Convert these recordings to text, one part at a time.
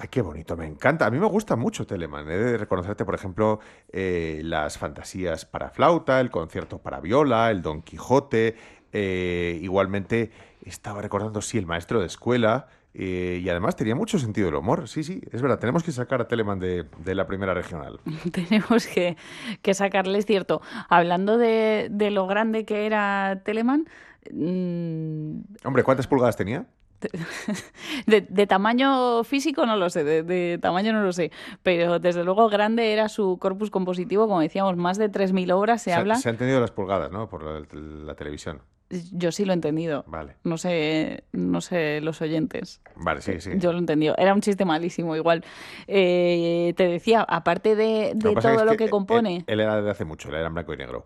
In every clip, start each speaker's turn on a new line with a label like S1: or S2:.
S1: Ay, qué bonito, me encanta. A mí me gusta mucho Telemann. He de reconocerte, por ejemplo, las fantasías para flauta, el concierto para viola, el Don Quijote. Igualmente, estaba recordando, sí, el maestro de escuela. Y además tenía mucho sentido del humor. Sí, sí, es verdad. Tenemos que sacar a Telemann de la primera regional.
S2: Tenemos que sacarle, es cierto. Hablando de lo grande que era Telemann, mm,
S1: Hombre, ¿cuántas pulgadas tenía?
S2: de tamaño físico no lo sé, de tamaño no lo sé, pero desde luego grande era su corpus compositivo, como decíamos, más de 3.000 obras se habla.
S1: Se han tenido las pulgadas, ¿no? Por la televisión.
S2: Yo sí lo he entendido.
S1: Vale.
S2: No sé, no sé los oyentes.
S1: Vale, sí, sí.
S2: Yo lo he entendido. Era un chiste malísimo, igual. Te decía, aparte
S1: Lo que
S2: de
S1: pasa es
S2: todo lo
S1: que
S2: que compone,
S1: él era de hace mucho, él era en blanco y negro.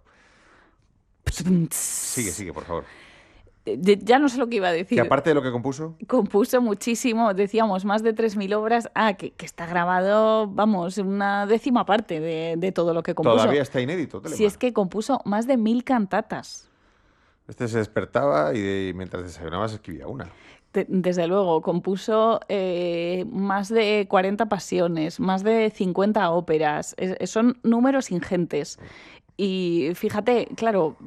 S1: Sigue, sigue, por favor.
S2: ya no sé lo que iba a
S1: Que
S2: decir.
S1: aparte de lo que compuso,
S2: Compuso muchísimo, decíamos, más de 3.000 obras. Ah, que está grabado, vamos, una décima parte de todo lo que compuso.
S1: todavía está inédito,
S2: Si es
S1: Telemann.
S2: que compuso más de 1.000 cantatas.
S1: Este se despertaba y mientras desayunaba se escribía una.
S2: Desde luego, compuso más de 40 pasiones, más de 50 óperas. Son números ingentes. Y fíjate, claro,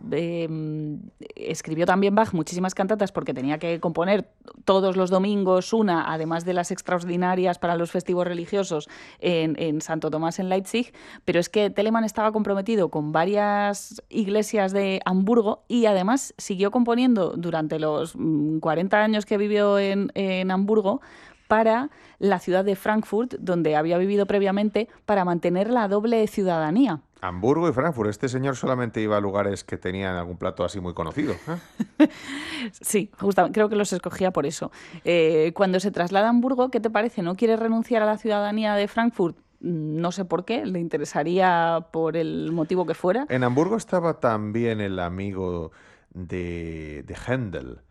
S2: escribió también Bach muchísimas cantatas porque tenía que componer todos los domingos una, además de las extraordinarias para los festivos religiosos en Santo Tomás en Leipzig, pero es que Telemann estaba comprometido con varias iglesias de Hamburgo y además siguió componiendo durante los 40 años que vivió en Hamburgo para la ciudad de Frankfurt, donde había vivido previamente, para mantener la doble ciudadanía.
S1: Hamburgo y Frankfurt. Este señor solamente iba a lugares que tenían algún plato así muy conocido. ¿Eh?
S2: Sí, justamente, creo que los escogía por eso. Cuando se traslada a Hamburgo, ¿qué te parece? ¿No quiere renunciar a la ciudadanía de Frankfurt? No sé por qué, le interesaría por el motivo que fuera.
S1: En Hamburgo estaba también el amigo de Händel.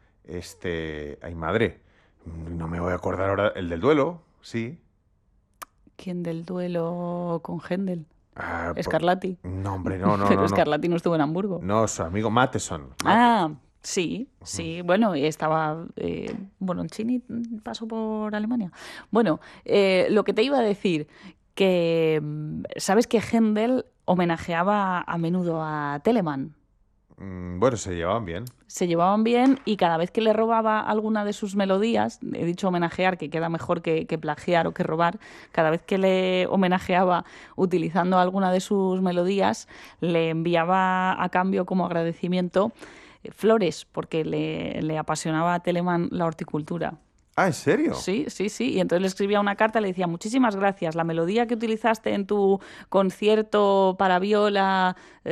S1: Ay, madre. No me voy a acordar ahora. El del duelo, sí.
S2: ¿Quién del duelo con Händel?
S1: Ah,
S2: Scarlatti.
S1: no, hombre, no, no,
S2: Pero
S1: no, no.
S2: Scarlatti no estuvo en Hamburgo.
S1: No, su amigo Matheson.
S2: Ah, sí, sí. Bueno, y estaba. Bononcini pasó por Alemania. Bueno, lo que te iba a decir, que sabes que Händel homenajeaba a menudo a Telemann.
S1: Bueno, se llevaban bien.
S2: Se llevaban bien y cada vez que le robaba alguna de sus melodías, he dicho homenajear, que queda mejor que plagiar o que robar, cada vez que le homenajeaba utilizando alguna de sus melodías, le enviaba a cambio como agradecimiento flores, porque le apasionaba a Telemann la horticultura.
S1: Ah, ¿en serio?
S2: Sí, sí, sí. Y entonces le escribía una carta y le decía, muchísimas gracias. La melodía que utilizaste en tu concierto para viola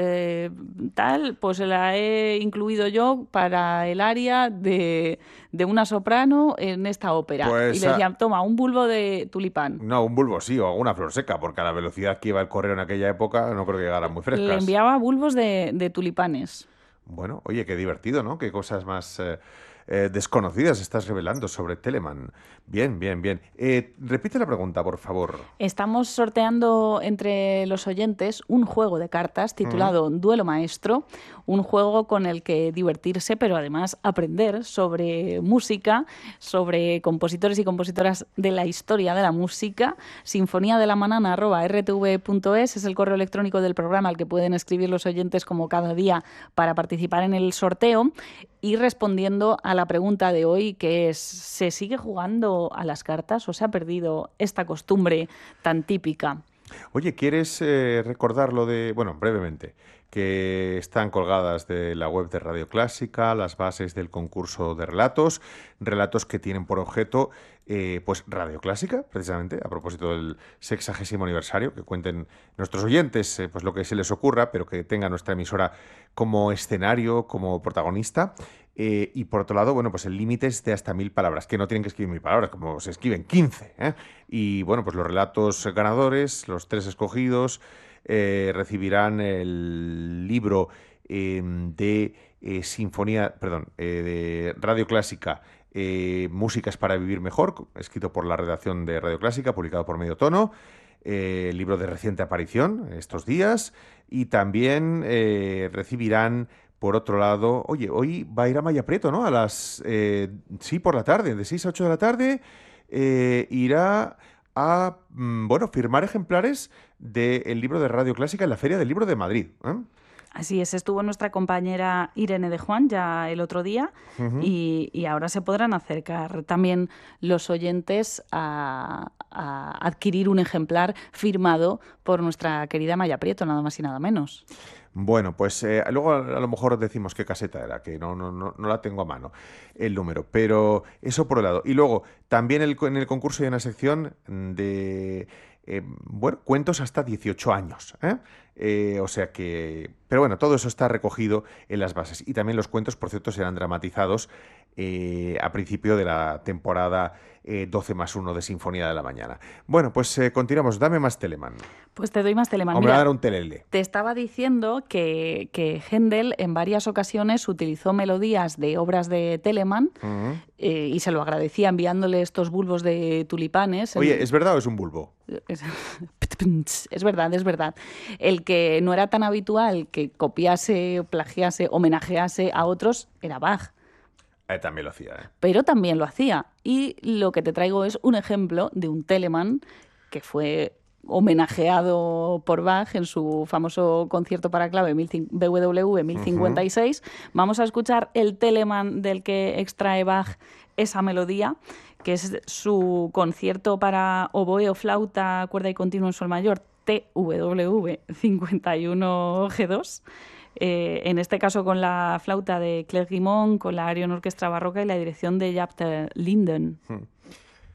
S2: tal, pues la he incluido yo para el aria de una soprano en esta ópera. Y
S1: Pues
S2: le decía, toma, un bulbo de tulipán.
S1: no, un bulbo sí, o alguna flor seca, porque a la velocidad que iba el correo en aquella época no creo que llegaran muy
S2: Le
S1: frescas.
S2: enviaba bulbos de tulipanes.
S1: Bueno, oye, qué divertido, ¿no? Qué cosas más desconocidas estás revelando sobre Telemann. Bien, bien, bien. Repite la pregunta, por favor.
S2: Estamos sorteando entre los oyentes un juego de cartas
S1: Mm.
S2: titulado Duelo Maestro, un juego con el que divertirse, pero además aprender sobre música, sobre compositores y compositoras de la historia de la música. Sinfonía de la Manana@rtv.es es el correo electrónico del programa al que pueden escribir los oyentes como cada día para participar en el sorteo. Y respondiendo a la pregunta de hoy, que es, ¿se sigue jugando a las cartas o se ha perdido esta costumbre tan típica?
S1: Oye, ¿quieres recordar lo de, bueno, brevemente, que están colgadas de la web de Radio Clásica las bases del concurso de relatos, relatos que tienen por objeto, pues Radio Clásica, precisamente, a propósito del 60º aniversario, que cuenten nuestros oyentes, pues lo que se les ocurra, pero que tenga nuestra emisora como escenario, como protagonista. Y por otro lado, bueno, pues el límite es de hasta 1.000 palabras, que no tienen que escribir 1.000 palabras, como se escriben 15, ¿eh? Y bueno, pues los relatos ganadores, los tres escogidos, recibirán el libro de Sinfonía, perdón, de Radio Clásica, Músicas para vivir mejor, escrito por la redacción de Radio Clásica, publicado por Medio Tono, libro de reciente aparición estos días, y también recibirán, por otro lado, oye, hoy va a ir a Maya Prieto, ¿no? Sí, por la tarde, de 6 a 8 de la tarde, irá a bueno, firmar ejemplares del libro de Radio Clásica en la Feria del Libro de Madrid.
S2: Así es, estuvo nuestra compañera Irene de Juan ya el otro día y ahora se podrán acercar también los oyentes a adquirir un ejemplar firmado por nuestra querida Maya Prieto, nada más y nada menos.
S1: Bueno, pues luego a lo mejor decimos qué caseta era, que no la tengo a mano el número, pero eso por un lado. Y luego, también en el concurso hay una sección de, bueno, cuentos hasta 18 años, o sea que... Pero bueno, todo eso está recogido en las bases. Y también los cuentos, por cierto, serán dramatizados a principio de la temporada 12+1 de Sinfonía de la Mañana. Bueno, pues continuamos. Dame más Telemann.
S2: Pues te doy más Telemann.
S1: O me va a dar un telele.
S2: Te estaba diciendo que Händel en varias ocasiones utilizó melodías de obras de Telemann y se lo agradecía enviándole estos bulbos de tulipanes.
S1: Oye, ¿es verdad o es un bulbo?
S2: Es verdad, es verdad. El que no era tan habitual que copiase, plagiase, homenajease a otros era Bach.
S1: También lo hacía, ¿eh?
S2: Pero también lo hacía. Y lo que te traigo es un ejemplo de un Telemann que fue homenajeado por Bach en su famoso concierto para clave BWV 1056. Vamos a escuchar el Telemann del que extrae Bach esa melodía, que es su concierto para oboe o flauta, cuerda y continuo en sol mayor, TWV 51G2. En este caso con la flauta de Claire Guimond, con la Arion Orquestra Barroca y la dirección de Jaap ter Linden.